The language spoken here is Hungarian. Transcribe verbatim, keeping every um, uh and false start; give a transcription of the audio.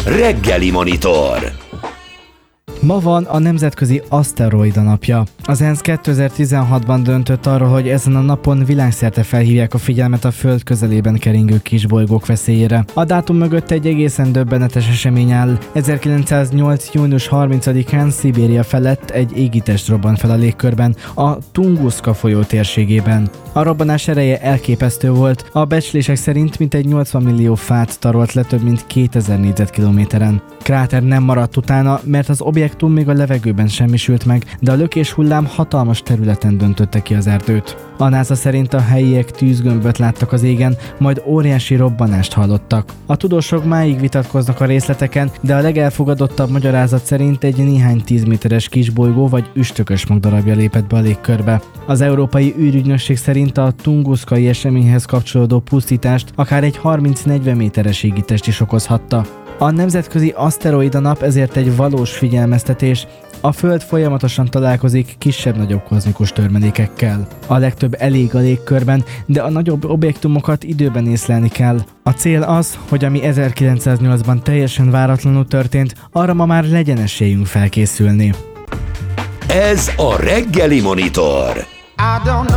Reggeli Monitor. Ma van a Nemzetközi Aszteroida Napja. Az ENSZ kétezer-tizenhatban döntött arról, hogy ezen a napon világszerte felhívják a figyelmet a Föld közelében keringő kisbolygók veszélyére. A dátum mögött egy egészen döbbenetes esemény áll. ezerkilencszáznyolc. június harmincadikán Szibéria felett egy égitest robbant fel a légkörben, a Tunguszka folyó térségében. A robbanás ereje elképesztő volt, a becslések szerint mintegy nyolcvan millió fát tarolt le több mint kétezer négyzetkilométeren. Kráter nem maradt utána, mert az objektum még a levegőben semmisült meg, de a lökés hullám hatalmas területen döntötte ki az erdőt. A NASA szerint a helyiek tűzgömböt láttak az égen, majd óriási robbanást hallottak. A tudósok máig vitatkoznak a részleteken, de a legelfogadottabb magyarázat szerint egy néhány tízméteres kisbolygó vagy üstökös magdarabja lépett be a légkörbe. Az Európai űrügynökség szerint a tunguszkai eseményhez kapcsolódó pusztítást akár egy harminc-negyven méteres égitest is okozhatta. A Nemzetközi Aszteroida Nap ezért egy valós figyelmeztetés. A Föld folyamatosan találkozik kisebb-nagyobb kozmikus törmelékekkel. A legtöbb elég a légkörben, de a nagyobb objektumokat időben észlelni kell. A cél az, hogy ami ezerkilencszáznyolcban teljesen váratlanul történt, arra ma már legyen esélyünk felkészülni. Ez a Reggeli Monitor.